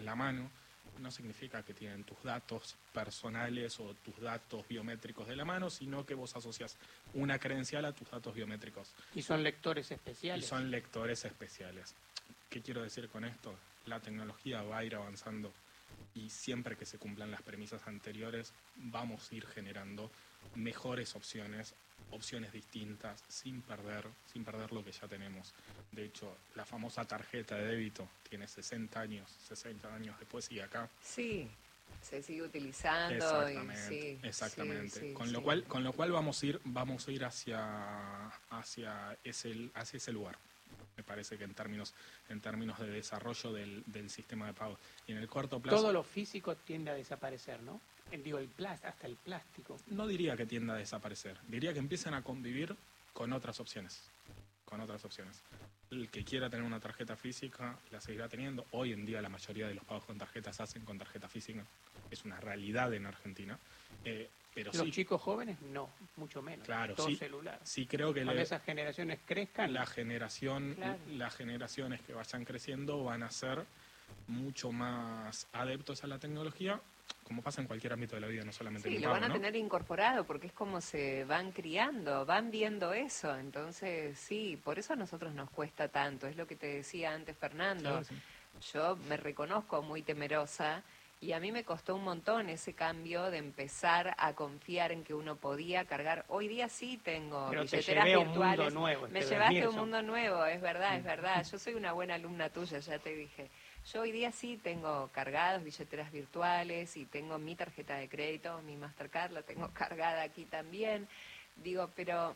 la mano, no significa que tienen tus datos personales o tus datos biométricos de la mano, sino que vos asocias una credencial a tus datos biométricos. Y son lectores especiales. Y son lectores especiales. ¿Qué quiero decir con esto? La tecnología va a ir avanzando y siempre que se cumplan las premisas anteriores vamos a ir generando mejores opciones distintas sin perder lo que ya tenemos. De hecho, la famosa tarjeta de débito tiene 60 años después y acá. Sí, se sigue utilizando. Exactamente, exactamente. Sí, Con lo cual vamos a ir hacia ese lugar. Me parece que en términos de desarrollo del sistema de pago. Y en el corto plazo... Todo lo físico tiende a desaparecer, ¿no? Hasta el plástico. No diría que tienda a desaparecer. Diría que empiezan a convivir con otras opciones. El que quiera tener una tarjeta física la seguirá teniendo. Hoy en día la mayoría de los pagos con tarjetas se hacen con tarjeta física. Es una realidad en Argentina. Pero los sí, chicos jóvenes no, mucho menos. Claro, todo sí, celular. Sí creo que cuando esas generaciones crezcan, las generaciones que vayan creciendo van a ser mucho más adeptos a la tecnología, como pasa en cualquier ámbito de la vida, no solamente en el pago, lo van a ¿no? tener incorporado porque es como se van criando, van viendo eso. Entonces, sí, por eso a nosotros nos cuesta tanto. Es lo que te decía antes, Fernando. Claro, sí. Yo me reconozco muy temerosa y a mí me costó un montón ese cambio de empezar a confiar en que uno podía cargar. Hoy día sí tengo pero billeteras te llevé virtuales. A un mundo nuevo, me llevaste a un mundo nuevo, es verdad. Yo soy una buena alumna tuya, ya te dije. Yo hoy día sí tengo cargadas billeteras virtuales y tengo mi tarjeta de crédito, mi Mastercard, la tengo cargada aquí también. Digo, pero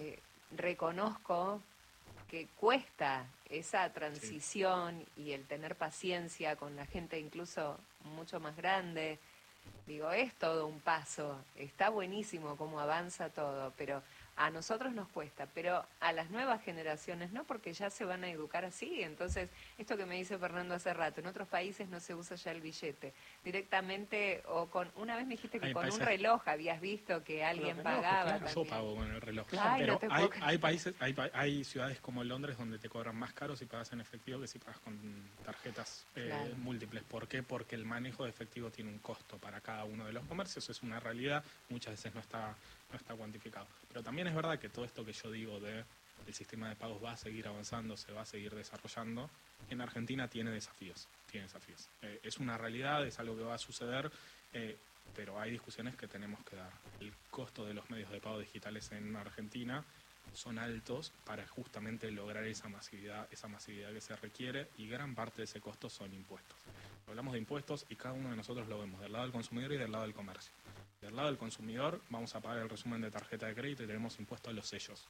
reconozco que cuesta esa transición y el tener paciencia con la gente incluso mucho más grande. Digo, es todo un paso, está buenísimo cómo avanza todo, pero a nosotros nos cuesta, pero a las nuevas generaciones no, porque ya se van a educar así. Entonces, esto que me dice Fernando hace rato, en otros países no se usa ya el billete, directamente, o con, una vez me dijiste que con un reloj habías visto que alguien pagaba. Claro, yo pago con el reloj. Ay, pero no hay ciudades como Londres donde te cobran más caro si pagas en efectivo que si pagas con tarjetas múltiples. ¿Por qué? Porque el manejo de efectivo tiene un costo para cada uno de los comercios, es una realidad, muchas veces no está cuantificado. Pero también es verdad que todo esto que yo digo de el sistema de pagos va a seguir avanzando, se va a seguir desarrollando. En Argentina tiene desafíos. Es una realidad, es algo que va a suceder, pero hay discusiones que tenemos que dar. El costo de los medios de pago digitales en Argentina son altos para justamente lograr esa masividad que se requiere, y gran parte de ese costo son impuestos. Hablamos de impuestos y cada uno de nosotros lo vemos del lado del consumidor y del lado del comercio. Del lado del consumidor vamos a pagar el resumen de tarjeta de crédito y tenemos impuesto a los sellos.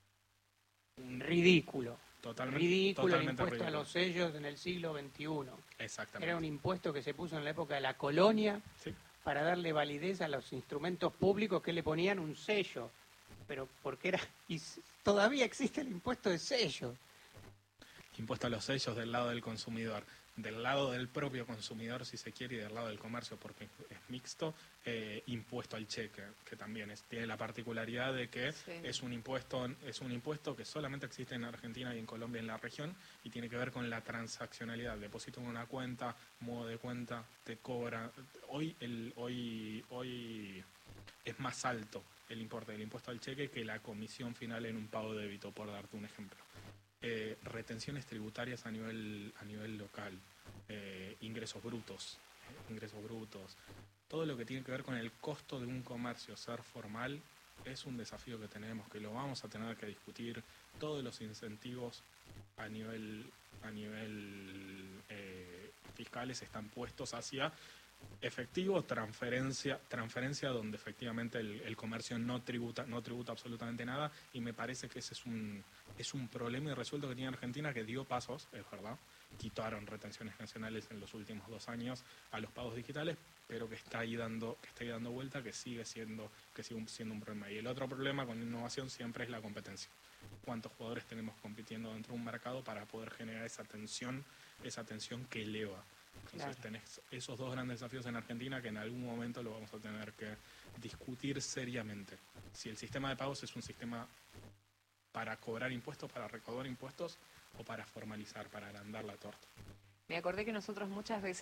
Ridículo. Totalmente el impuesto ridículo. A los sellos en el siglo XXI. Exactamente. Era un impuesto que se puso en la época de la colonia, sí, para darle validez a los instrumentos públicos que le ponían un sello. Pero porque era... Y todavía existe el impuesto de sello. Impuesto a los sellos del lado del consumidor, del lado del propio consumidor si se quiere, y del lado del comercio porque es mixto, impuesto al cheque, que también tiene la particularidad de que es un impuesto que solamente existe en Argentina y en Colombia, en la región, y tiene que ver con la transaccionalidad. Deposito en una cuenta, modo de cuenta, te cobra. Hoy es más alto el importe del impuesto al cheque que la comisión final en un pago de débito, por darte un ejemplo. Retenciones tributarias a nivel local, ingresos brutos, todo lo que tiene que ver con el costo de un comercio ser formal es un desafío que tenemos, que lo vamos a tener que discutir. Todos los incentivos a nivel fiscales están puestos hacia efectivo, transferencia donde efectivamente el comercio no tributa absolutamente nada, y me parece que ese es un problema irresuelto que tiene Argentina, que dio pasos, es verdad, quitaron retenciones nacionales en los últimos 2 años a los pagos digitales, pero que está ahí dando vuelta, que sigue siendo un problema. Y el otro problema con la innovación siempre es la competencia. ¿Cuántos jugadores tenemos compitiendo dentro de un mercado para poder generar esa tensión que eleva? Entonces tenés esos 2 grandes desafíos en Argentina que en algún momento lo vamos a tener que discutir seriamente. Si el sistema de pagos es un sistema para cobrar impuestos, para recaudar impuestos, o para formalizar, para agrandar la torta. Me acordé que nosotros muchas veces